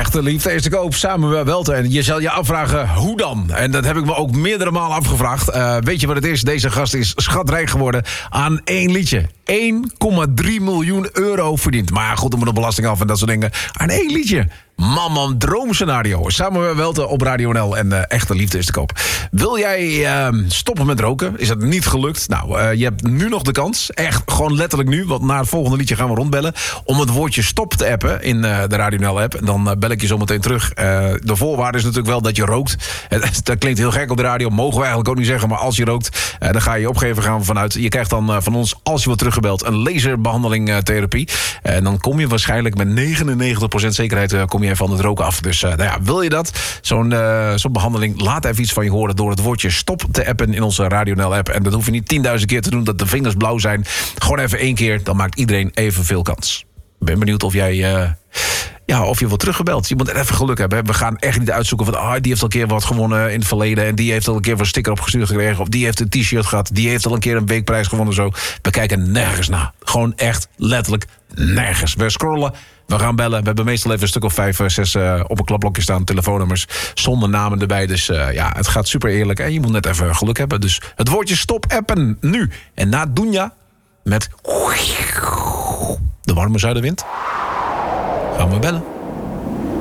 Echte liefde is te koop, Samuel Welten. En je zal je afvragen, hoe dan? En dat heb ik me ook meerdere malen afgevraagd. Weet je wat het is? Deze gast is schatrijk geworden aan 1 liedje. 1,3 miljoen euro verdiend. Maar ja, goed, er moet nog belasting af en dat soort dingen. Aan 1 liedje. Man, droomscenario. Samuel Welten op Radio NL en Echte Liefde is te koop. Wil jij stoppen met roken? Is het niet gelukt? Nou, je hebt nu nog de kans. Echt, gewoon letterlijk nu. Want na het volgende liedje gaan we rondbellen. Om het woordje stop te appen in de Radio NL app. En dan bel ik je zo meteen terug. De voorwaarde is natuurlijk wel dat je rookt. Dat klinkt heel gek op de radio. Mogen we eigenlijk ook niet zeggen. Maar als je rookt, dan ga je je opgeven gaan vanuit. Je krijgt dan van ons, als je wordt teruggebeld, een laserbehandeling therapie. En dan kom je waarschijnlijk met 99% zekerheid kom je van het roken af. Dus nou ja, wil je dat? Zo'n behandeling, laat even iets van je horen door het woordje stop te appen in onze Radio NL app. En dat hoef je niet 10.000 keer te doen, dat de vingers blauw zijn. Gewoon even 1 keer, dan maakt iedereen evenveel kans. Ben benieuwd of jij of je wordt teruggebeld. Je moet even geluk hebben. We gaan echt niet uitzoeken van die heeft al een keer wat gewonnen in het verleden en die heeft al een keer een sticker opgestuurd gekregen of die heeft een t-shirt gehad, die heeft al een keer een weekprijs gewonnen zo. We kijken nergens naar. Gewoon echt letterlijk nergens. We scrollen, we gaan bellen. We hebben meestal even een stuk of 5, 6 op een klapblokje staan, telefoonnummers zonder namen erbij. Dus het gaat super eerlijk en je moet net even geluk hebben. Dus het woordje stop appen nu. En na Dunja met de warme zuidenwind gaan we bellen.